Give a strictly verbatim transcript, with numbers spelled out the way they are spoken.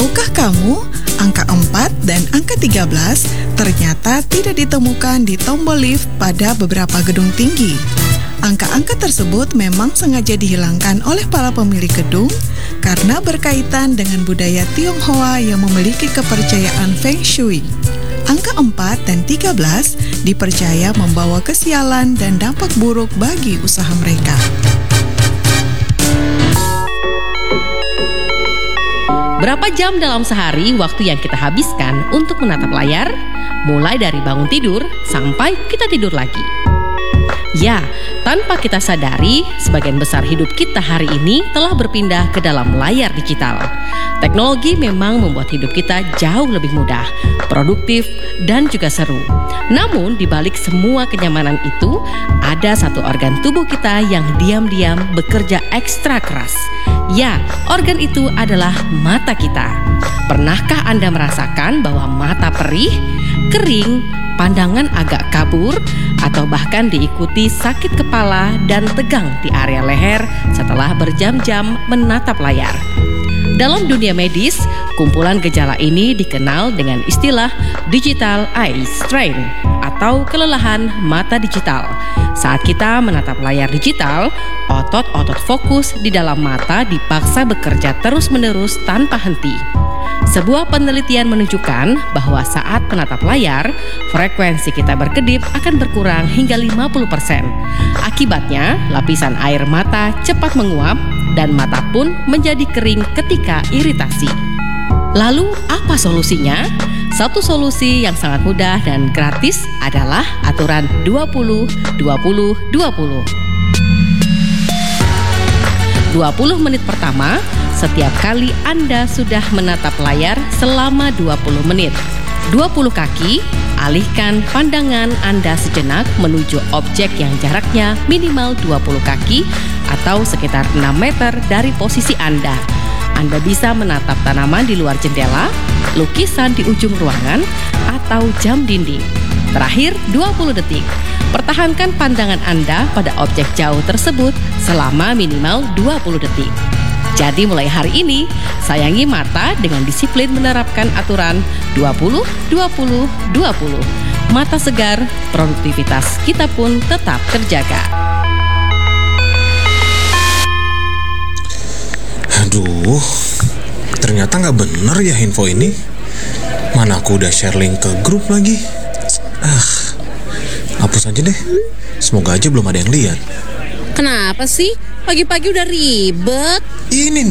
Tahukah kamu, angka empat dan angka tiga belas ternyata tidak ditemukan di tombol lift pada beberapa gedung tinggi. Angka-angka tersebut memang sengaja dihilangkan oleh para pemilik gedung karena berkaitan dengan budaya Tionghoa yang memiliki kepercayaan Feng Shui. Angka empat dan tiga belas dipercaya membawa kesialan dan dampak buruk bagi usaha mereka. Berapa jam dalam sehari waktu yang kita habiskan untuk menatap layar? Mulai dari bangun tidur sampai kita tidur lagi. Ya, tanpa kita sadari, sebagian besar hidup kita hari ini telah berpindah ke dalam layar digital. Teknologi memang membuat hidup kita jauh lebih mudah, produktif, dan juga seru. Namun, di balik semua kenyamanan itu, ada satu organ tubuh kita yang diam-diam bekerja ekstra keras. Ya, organ itu adalah mata kita. Pernahkah Anda merasakan bahwa mata perih, kering, pandangan agak kabur, atau bahkan diikuti sakit kepala dan tegang di area leher setelah berjam-jam menatap layar? Dalam dunia medis, kumpulan gejala ini dikenal dengan istilah digital eye strain atau kelelahan mata digital. Saat kita menatap layar digital, otot-otot fokus di dalam mata dipaksa bekerja terus-menerus tanpa henti. Sebuah penelitian menunjukkan bahwa saat menatap layar, frekuensi kita berkedip akan berkurang hingga lima puluh persen. Akibatnya, lapisan air mata cepat menguap dan mata pun menjadi kering ketika iritasi. Lalu, apa solusinya? Satu solusi yang sangat mudah dan gratis adalah aturan dua puluh dua puluh dua puluh. dua puluh menit pertama, setiap kali Anda sudah menatap layar selama dua puluh menit. dua puluh kaki, alihkan pandangan Anda sejenak menuju objek yang jaraknya minimal dua puluh kaki atau sekitar enam meter dari posisi Anda. Anda bisa menatap tanaman di luar jendela, lukisan di ujung ruangan, atau jam dinding. Terakhir, dua puluh detik. Pertahankan pandangan Anda pada objek jauh tersebut selama minimal dua puluh detik. Jadi mulai hari ini, sayangi mata dengan disiplin menerapkan aturan dua puluh dua puluh dua puluh. Mata segar, produktivitas kita pun tetap terjaga. Aduh, ternyata nggak bener ya info ini. Mana aku udah share link ke grup lagi. Ah, hapus aja deh. Semoga aja belum ada yang lihat. Kenapa sih? Pagi-pagi udah ribet. Ini